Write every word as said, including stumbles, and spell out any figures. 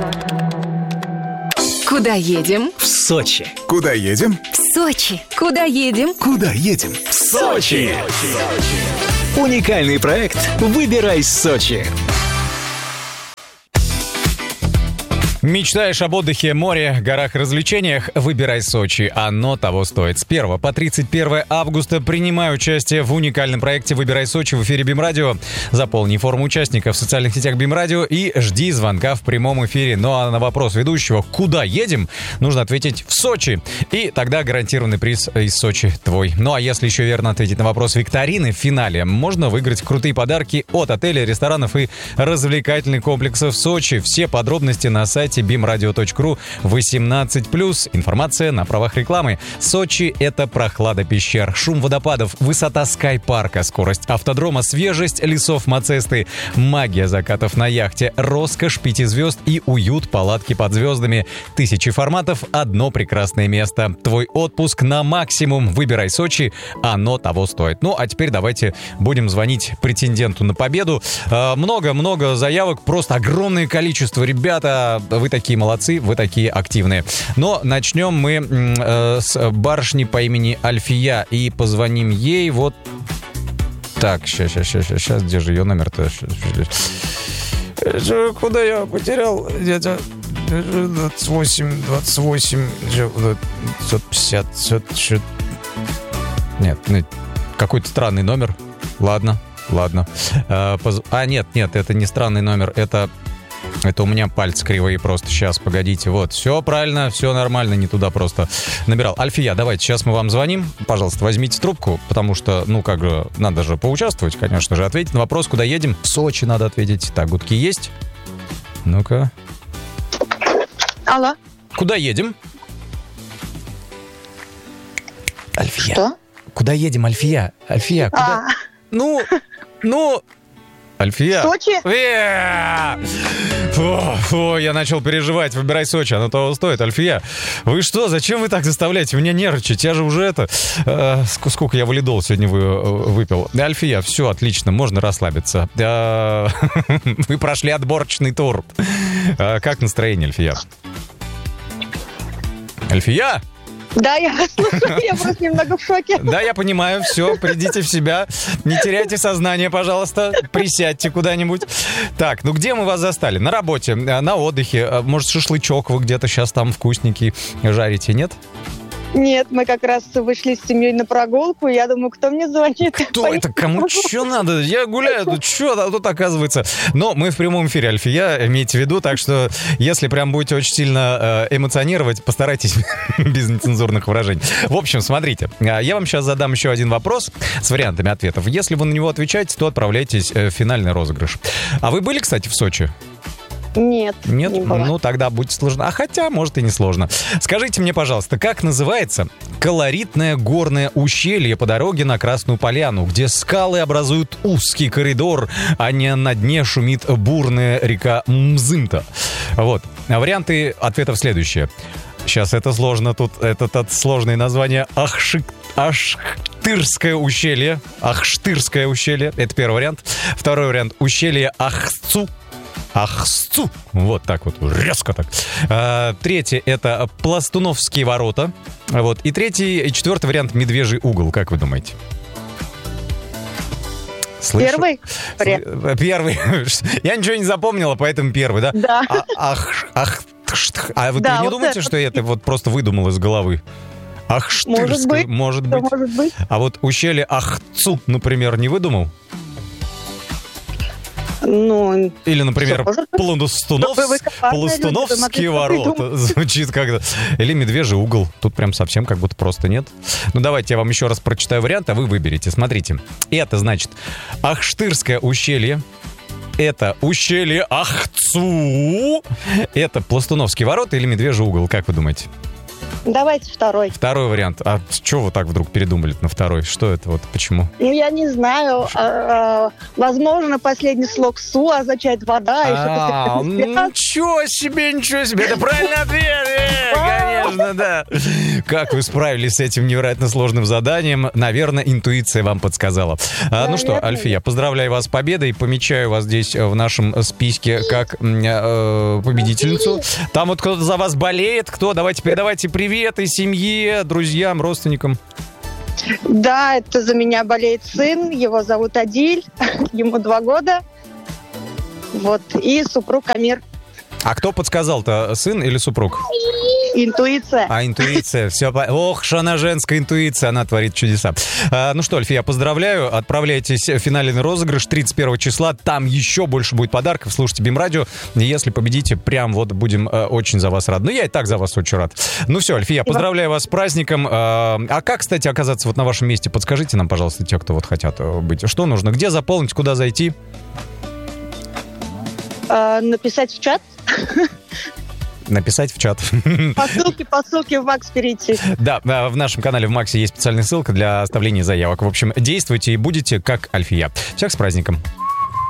Куда едем? В Сочи. Куда едем? В Сочи. Куда едем? Куда едем? В Сочи. Уникальный проект «Выбирай Сочи». Мечтаешь об отдыхе, море, горах, развлечениях? Выбирай Сочи. Оно того стоит. С первого по тридцать первое августа принимай участие в уникальном проекте «Выбирай Сочи» в эфире БИМ-радио. Заполни форму участника в социальных сетях БИМ-радио и жди звонка в прямом эфире. Ну а на вопрос ведущего «Куда едем?» нужно ответить «В Сочи». И тогда гарантированный приз из Сочи твой. Ну а если еще верно ответить на вопрос викторины в финале, можно выиграть крутые подарки от отелей, ресторанов и развлекательных комплексов в Сочи. Все подробности на сайте бим радио точка ру. восемнадцать плюс. Информация на правах рекламы. Сочи — это прохлада пещер, шум водопадов, высота скайпарка, скорость автодрома, свежесть лесов Мацесты, магия закатов на яхте, роскошь пяти звезд и уют палатки под звездами. Тысячи форматов, одно прекрасное место. Твой отпуск на максимум. Выбирай Сочи, оно того стоит. Ну, а теперь давайте будем звонить претенденту на победу. Много-много заявок, просто огромное количество. Ребята, вы такие молодцы, вы такие активные. Но начнем мы э, с барышни по имени Альфия и позвоним ей вот так. Сейчас, сейчас, сейчас, сейчас. Где же ее номер-то? Куда я потерял? Где-то двадцать восемь, двадцать восемь, пятьсот пятьдесят, пятьсот... Нет, какой-то странный номер. Ладно, ладно. А, нет, нет, это не странный номер, это... Это у меня пальцы кривые просто. Сейчас, погодите. Вот, все правильно, все нормально, не туда просто набирал. Альфия, давайте, сейчас мы вам звоним. Пожалуйста, возьмите трубку, потому что, ну, как же, надо же поучаствовать, конечно же. Ответить на вопрос, куда едем. В Сочи надо ответить. Так, гудки есть? Ну-ка. Алло. Куда едем? Альфия. Что? Куда едем, Альфия? Альфия, куда? А. Ну, ну... Альфия. Сочи? Фу, фу, я начал переживать. Выбирай Сочи, оно того стоит. Альфия, вы что, зачем вы так заставляете меня нервничать? Я же уже это... Э, сколько я валидол сегодня вы, выпил. Альфия, все, отлично, можно расслабиться. Э, вы прошли отборочный тур. Э, как настроение, Альфия? Альфия? Да, я вас слушаю, я просто немного в шоке. Да, я понимаю, все, придите в себя, не теряйте сознание, пожалуйста, присядьте куда-нибудь. Так, ну где мы вас застали? На работе, на отдыхе, может, шашлычок вы где-то сейчас там вкусненький жарите, нет? Нет, мы как раз вышли с семьей на прогулку, я думаю, кто мне звонит? Кто это? Кому что надо? Я гуляю, тут что, а тут оказывается. Но мы в прямом эфире, Альфия, имейте в виду, так что если прям будете очень сильно эмоционировать, постарайтесь без нецензурных выражений. В общем, смотрите, я вам сейчас задам еще один вопрос с вариантами ответов. Если вы на него отвечаете, то отправляйтесь в финальный розыгрыш. А вы были, кстати, в Сочи? Нет, Нет? не было. Ну, тогда будет сложно. А хотя, может, и не сложно. Скажите мне, пожалуйста, как называется колоритное горное ущелье по дороге на Красную Поляну, где скалы образуют узкий коридор, а не на дне шумит бурная река Мзымта? Вот. Варианты ответов следующие. Сейчас это сложно, тут это, это сложное название. Ахшик, Ахштырское ущелье. Ахштырское ущелье. Это первый вариант. Второй вариант. Ущелье Ахцу. Ахсцу. Вот так вот, резко так. А, третье — это Пластуновские ворота. Вот. И третий, и четвертый вариант — Медвежий угол. Как вы думаете? Слышу? Первый? Сл... Первый. Я ничего не запомнила, поэтому первый, да? Да. А, ах, ах, а вы, да, вы не вот думаете, это. что я это вот просто выдумал из головы? Ахштырское. Может быть. Может быть. Может быть. А вот ущелье Ахцу, например, не выдумал? Ну, Или, например, Пластуновские Пластуновские ворота. Звучит как-то. Или Медвежий угол. Тут прям совсем как будто просто нет. Ну, давайте я вам еще раз прочитаю вариант, а вы выберете. Смотрите. Это, значит, Ахштырское ущелье. Это ущелье Ахцу. Это Пластуновские ворота или Медвежий угол. Как вы думаете? Давайте второй. Второй вариант. А с чего вы так вдруг передумали на второй? Что это вот? Почему? Ну, я не знаю. А, а, возможно, последний слог «су» означает «вода». и А, что-то связано. ничего себе, ничего себе. Это правильный ответ. Э, Конечно, да. Как вы справились с этим невероятно сложным заданием? Наверное, интуиция вам подсказала. А, Ну что, Наверное. Альфия, поздравляю вас с победой. Помечаю вас здесь в нашем списке как э, победительницу. Там вот кто-то за вас болеет. Кто? Давайте передавайте привет и семье, друзьям, родственникам. Да, это за меня болеет сын. Его зовут Адиль. Ему два года. Вот. И супруг Амир. А кто подсказал-то, сын или супруг? Интуиция. А, интуиция. Все по... Ох, что она женская интуиция, она творит чудеса. А, ну что, Альфия, поздравляю. Отправляйтесь в финальный розыгрыш тридцать первого числа. Там еще больше будет подарков. Слушайте Бим-радио. Если победите, прям вот будем э, очень за вас рады. Ну, я и так за вас очень рад. Ну все, Альфия, поздравляю вас с праздником. А, а как, кстати, оказаться вот на вашем месте? Подскажите нам, пожалуйста, те, кто вот хотят быть. Что нужно? Где заполнить? Куда зайти? А, написать в чат. Написать в чат. По ссылке, по ссылке в Макс перейти. Да, в нашем канале в Максе есть специальная ссылка для оставления заявок. В общем, действуйте и будете как Альфия. Всех с праздником.